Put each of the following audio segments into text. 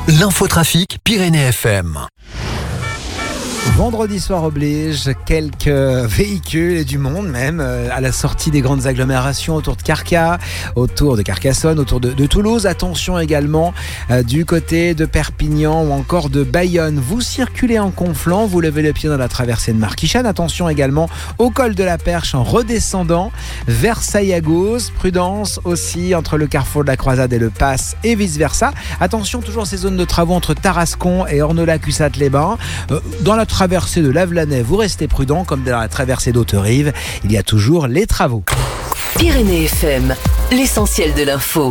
L'infotrafic Pyrénées FM. Vendredi soir oblige, quelques véhicules et du monde même à la sortie des grandes agglomérations autour de Carcassonne, autour de Toulouse. Attention également du côté de Perpignan ou encore de Bayonne. Vous circulez en Conflans, vous levez le pied dans la traversée de Marquichane. Attention également au col de la Perche en redescendant vers Saillagos. Prudence aussi entre le carrefour de la Croisade et le Pass et vice versa. Attention toujours à ces zones de travaux entre Tarascon et Ornola-Cussat-les-Bains. Dans la traversée de Lavelanet, vous restez prudent, comme dans la traversée d'Haute-Rive, il y a toujours les travaux. Pyrénées FM, l'essentiel de l'info.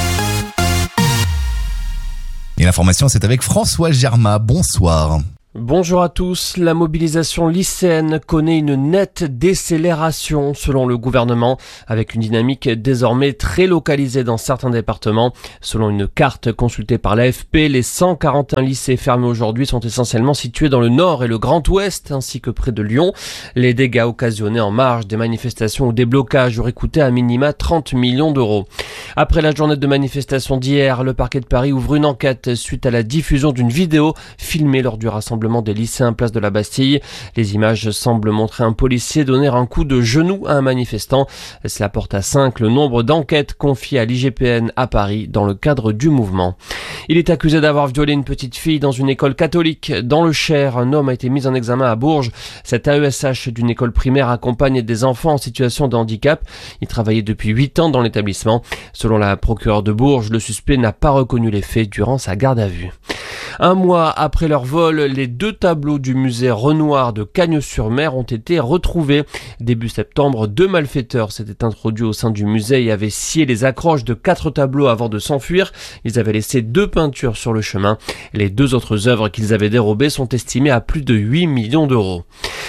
Et l'information, c'est avec François Germain. Bonsoir. Bonjour à tous. La mobilisation lycéenne connaît une nette décélération selon le gouvernement, avec une dynamique désormais très localisée dans certains départements. Selon une carte consultée par l'AFP, les 141 lycées fermés aujourd'hui sont essentiellement situés dans le nord et le Grand Ouest, ainsi que près de Lyon. Les dégâts occasionnés en marge des manifestations ou des blocages auraient coûté à minima 30 millions d'euros. Après la journée de manifestation d'hier, le parquet de Paris ouvre une enquête suite à la diffusion d'une vidéo filmée lors du rassemblement des lycéens place de la Bastille. Les images semblent montrer un policier donner un coup de genou à un manifestant. Cela porte à 5 le nombre d'enquêtes confiées à l'IGPN à Paris dans le cadre du mouvement. Il est accusé d'avoir violé une petite fille dans une école catholique. Dans le Cher, un homme a été mis en examen à Bourges. Cet AESH d'une école primaire accompagne des enfants en situation de handicap. Il travaillait depuis 8 ans dans l'établissement. Selon la procureure de Bourges, le suspect n'a pas reconnu les faits durant sa garde à vue. Un mois après leur vol, les 2 tableaux du musée Renoir de Cagnes-sur-Mer ont été retrouvés. Début septembre, 2 malfaiteurs s'étaient introduits au sein du musée et avaient scié les accroches de 4 tableaux avant de s'enfuir. Ils avaient laissé 2 peintures sur le chemin. Les 2 autres œuvres qu'ils avaient dérobées sont estimées à plus de 8 millions d'euros.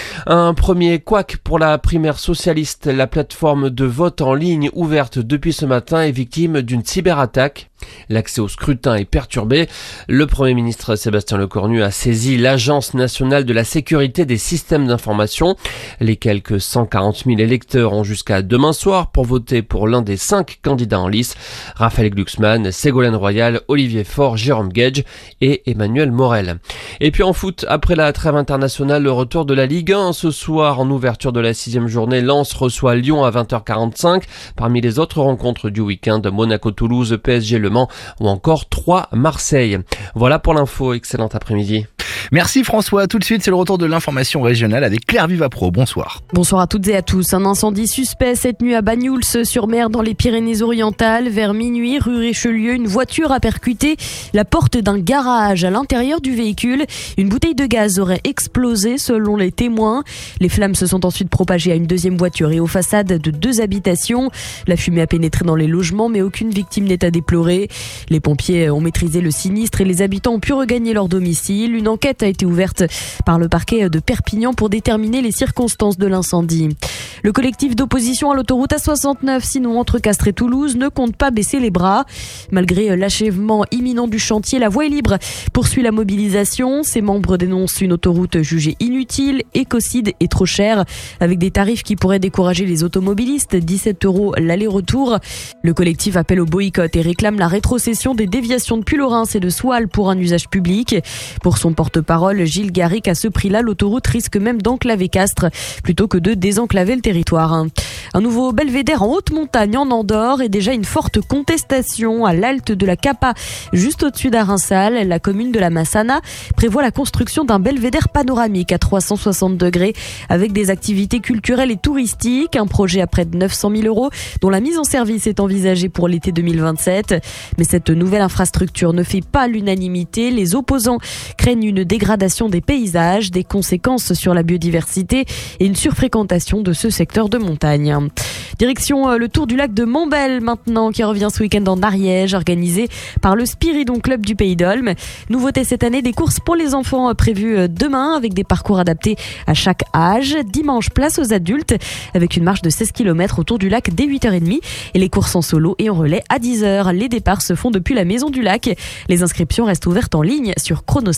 Un premier couac pour la primaire socialiste. La plateforme de vote en ligne ouverte depuis ce matin est victime d'une cyberattaque. L'accès au scrutin est perturbé. Le Premier ministre Sébastien Lecornu a saisi l'Agence nationale de la sécurité des systèmes d'information. Les quelques 140 000 électeurs ont jusqu'à demain soir pour voter pour l'un des 5 candidats en lice. Raphaël Glucksmann, Ségolène Royal, Olivier Faure, Jérôme Gage et Emmanuel Morel. Et puis en foot, après la trêve internationale, le retour de la Ligue 1 ce soir en ouverture de la 6e journée. Lens reçoit Lyon à 20h45. Parmi les autres rencontres du week-end, Monaco-Toulouse, PSG Le Mans ou encore 3 Marseille. Voilà pour l'info, excellent après-midi. Merci François, tout de suite c'est le retour de l'information régionale avec Claire Vivapro, bonsoir. Bonsoir à toutes et à tous. Un incendie suspect cette nuit à Banyuls-sur-Mer dans les Pyrénées-Orientales. Vers minuit, rue Richelieu, une voiture a percuté la porte d'un garage. À l'intérieur du véhicule, une bouteille de gaz aurait explosé selon les témoins. Les flammes se sont ensuite propagées à une deuxième voiture et aux façades de 2 habitations. La fumée a pénétré dans les logements mais aucune victime n'est à déplorer. Les pompiers ont maîtrisé le sinistre et les habitants ont pu regagner leur domicile. Une enquête a été ouverte par le parquet de Perpignan pour déterminer les circonstances de l'incendie. Le collectif d'opposition à l'autoroute A69, sinon entre Castres et Toulouse, ne compte pas baisser les bras. Malgré l'achèvement imminent du chantier, la voie est libre poursuit la mobilisation. Ses membres dénoncent une autoroute jugée inutile, écocide et trop chère, avec des tarifs qui pourraient décourager les automobilistes, 17 € l'aller-retour. Le collectif appelle au boycott et réclame la rétrocession des déviations de Puy-Laurens et de Soual pour un usage public. Pour son porte-parole, Gilles Garric, à ce prix-là, l'autoroute risque même d'enclaver Castres plutôt que de désenclaver le territoire. Un nouveau belvédère en haute montagne en Andorre et déjà une forte contestation à l'halte de la Capa, juste au-dessus d'Arinsal. La commune de la Massana prévoit la construction d'un belvédère panoramique à 360 degrés avec des activités culturelles et touristiques. Un projet à près de 900 000 € dont la mise en service est envisagée pour l'été 2027. Mais cette nouvelle infrastructure ne fait pas l'unanimité. Les opposants craignent une dégradation des paysages, des conséquences sur la biodiversité et une surfréquentation de ce secteur de montagne. Direction le Tour du lac de Montbel maintenant, qui revient ce week-end en Ariège, organisé par le Spiridon Club du Pays d'Olme. Nouveauté cette année, des courses pour les enfants prévues demain avec des parcours adaptés à chaque âge. Dimanche, place aux adultes avec une marche de 16 km autour du lac dès 8h30 et les courses en solo et en relais à 10h. Les départs se font depuis la Maison du Lac. Les inscriptions restent ouvertes en ligne sur chronostart.com.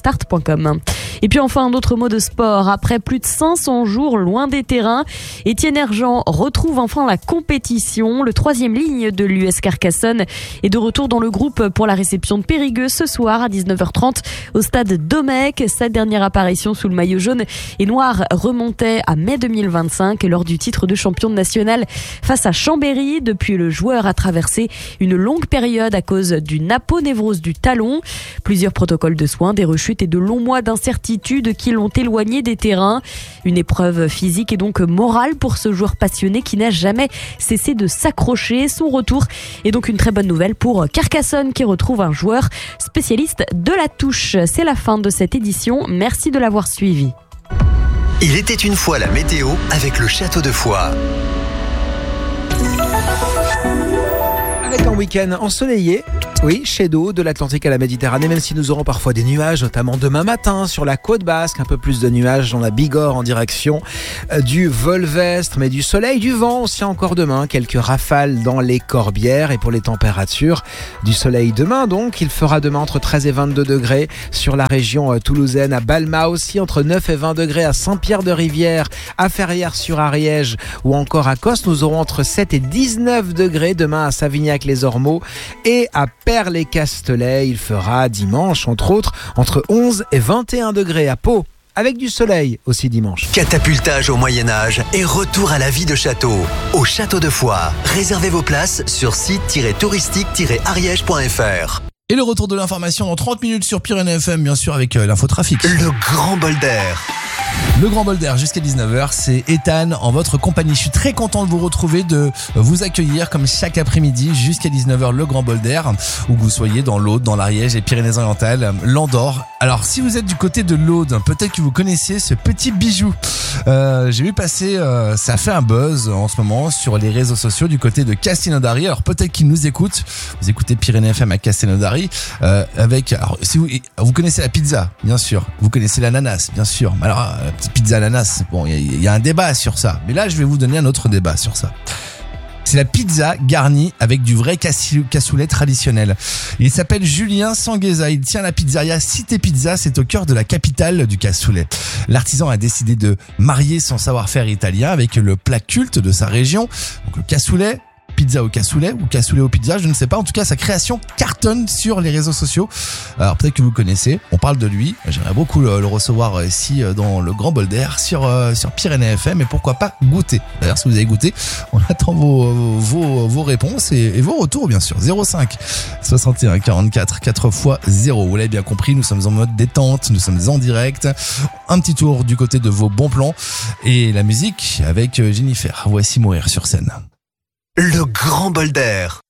radioscoop.com. Et puis enfin, un autre mot de sport. Après plus de 500 jours loin des terrains, Étienne Hergent retrouve enfin la compétition. Le 3e ligne de l'US Carcassonne est de retour dans le groupe pour la réception de Périgueux ce soir à 19h30 au stade Domecq. Sa dernière apparition sous le maillot jaune et noir remontait à mai 2025 lors du titre de champion national face à Chambéry. Depuis, le joueur a traversé une longue période à cause d'une aponévrose du talon. Plusieurs protocoles de soins, des rechutes et de longs mois d'incertitude qui l'ont éloigné des terrains. Une épreuve physique et donc morale pour ce joueur passionné qui n'a jamais cessé de s'accrocher. Son retour est donc une très bonne nouvelle pour Carcassonne qui retrouve un joueur spécialiste de la touche. C'est la fin de cette édition. Merci de l'avoir suivi. Il était une fois la météo avec le Château de Foix. Avec un week-end ensoleillé, oui, chez nous, de l'Atlantique à la Méditerranée, même si nous aurons parfois des nuages, notamment demain matin sur la côte basque, un peu plus de nuages dans la Bigorre en direction du Volvestre, mais du soleil, du vent aussi encore demain, quelques rafales dans les Corbières. Et pour les températures, du soleil demain donc, il fera demain entre 13 et 22 degrés sur la région toulousaine, à Balma aussi, entre 9 et 20 degrés à Saint-Pierre-de-Rivière, à Ferrières-sur-Ariège ou encore à Cos. Nous aurons entre 7 et 19 degrés demain à Savignac-les-Ormeaux et à Perles-les-Castellets. Il fera dimanche, entre autres, entre 11 et 21 degrés à Pau, avec du soleil aussi dimanche. Catapultage au Moyen-Âge et retour à la vie de château. Au Château de Foix, réservez vos places sur site-touristique-ariège.fr. Et le retour de l'information dans 30 minutes sur Pyrénées FM, bien sûr, avec l'infotrafic. Le grand bol d'air. Le grand bol d'air jusqu'à 19h, c'est Ethan en votre compagnie. Je suis très content de vous retrouver, de vous accueillir comme chaque après-midi jusqu'à 19h, le grand bol d'air, où que vous soyez dans l'Aude, dans l'Ariège, les Pyrénées-Orientales, l'Andorre. Alors si vous êtes du côté de l'Aude, peut-être que vous connaissez ce petit bijou. J'ai vu passer, ça a fait un buzz en ce moment sur les réseaux sociaux du côté de Castelnaudary. Alors peut-être qu'ils nous écoutent. Vous écoutez Pyrénées FM à Castelnaudary alors si vous connaissez la pizza, bien sûr. Vous connaissez l'ananas, bien sûr. Alors la petite pizza ananas, bon, il y a un débat sur ça. Mais là, je vais vous donner un autre débat sur ça. C'est la pizza garnie avec du vrai cassoulet traditionnel. Il s'appelle Julien Sangueza. Il tient la pizzeria Cité Pizza. C'est au cœur de la capitale du cassoulet. L'artisan a décidé de marier son savoir-faire italien avec le plat culte de sa région. Donc le cassoulet. Pizza au cassoulet ou cassoulet au pizza, je ne sais pas. En tout cas, sa création cartonne sur les réseaux sociaux. Alors peut-être que vous connaissez, on parle de lui. J'aimerais beaucoup le recevoir ici dans le grand bol d'air sur Pyrénées FM, et pourquoi pas goûter. D'ailleurs, si vous avez goûté, on attend vos réponses et vos retours, bien sûr. 05 61 44 4x0. Vous l'avez bien compris, nous sommes en mode détente, nous sommes en direct. Un petit tour du côté de vos bons plans et la musique avec Jennifer. Voici Mourir sur scène. Le grand bol d'air.